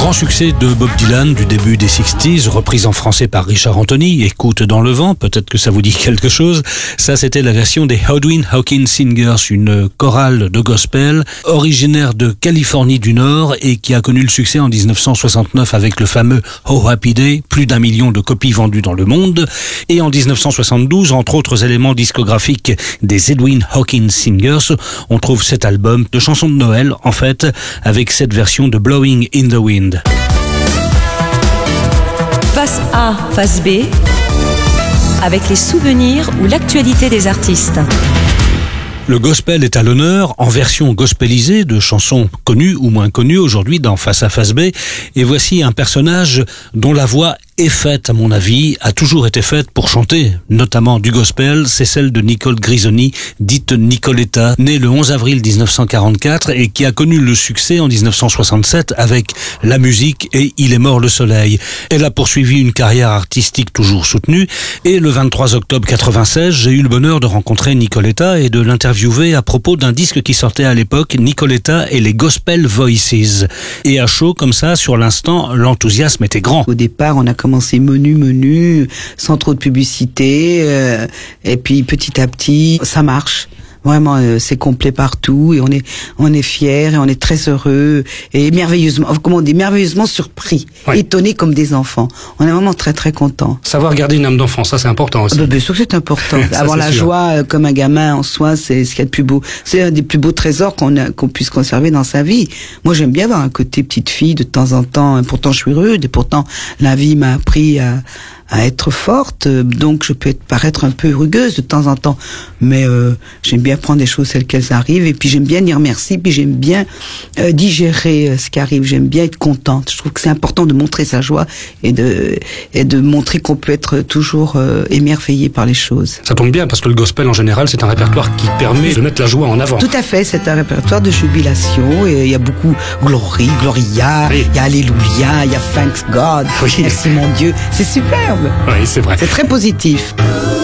Grand succès de Bob Dylan du début des 60s, reprise en français par Richard Anthony, Écoute dans le vent, peut-être que ça vous dit quelque chose. Ça, c'était la version des Edwin Hawkins Singers, une chorale de gospel originaire de Californie du Nord et qui a connu le succès en 1969 avec le fameux Oh Happy Day, plus d'1 million de copies vendues dans le monde. Et en 1972, entre autres éléments discographiques des Edwin Hawkins Singers, on trouve cet album de chansons de Noël, en fait, avec cette version de Blowing in the Wind. Face A, face B, avec les souvenirs ou l'actualité des artistes. Le gospel est à l'honneur en version gospelisée de chansons connues ou moins connues aujourd'hui dans Face A, face B. Et voici un personnage dont la voix est faite, à mon avis, a toujours été faite pour chanter, notamment du gospel. C'est celle de Nicole Grisoni, dite Nicoletta, née le 11 avril 1944 et qui a connu le succès en 1967 avec La musique et Il est mort le soleil. Elle a poursuivi une carrière artistique toujours soutenue et le 23 octobre 96, j'ai eu le bonheur de rencontrer Nicoletta et de l'interviewer à propos d'un disque qui sortait à l'époque, Nicoletta et les Gospel Voices. Et à chaud comme ça, sur l'instant, l'enthousiasme était grand. Au départ, on a commencé menu, sans trop de publicité, et puis petit à petit, ça marche. Vraiment, c'est complet partout et on est fiers et on est très heureux et merveilleusement surpris, oui. Étonnés comme des enfants. On est vraiment très très contents. Savoir garder une âme d'enfant, ça c'est important aussi. Bien sûr que c'est important. Ça, Avoir c'est la sûr. joie comme un gamin en soi, c'est ce qu'il y a de plus beau. C'est un des plus beaux trésors qu'on puisse conserver dans sa vie. Moi, j'aime bien avoir un côté petite fille de temps en temps. Pourtant, je suis rude et pourtant, la vie m'a appris à être forte, donc je peux paraître un peu rugueuse de temps en temps, mais j'aime bien prendre les choses telles qu'elles arrivent, et puis j'aime bien dire merci, puis j'aime bien digérer ce qui arrive, j'aime bien être contente. Je trouve que c'est important de montrer sa joie et de montrer qu'on peut être toujours émerveillé par les choses. Ça tombe bien parce que le gospel en général c'est un répertoire qui permet de mettre la joie en avant. Tout à fait, c'est un répertoire de jubilation, et il y a beaucoup Gloria, Oui. il y a Alléluia, il y a Thanks God, Oui. merci mon Dieu, c'est superbe. Oui, c'est vrai. C'est très positif.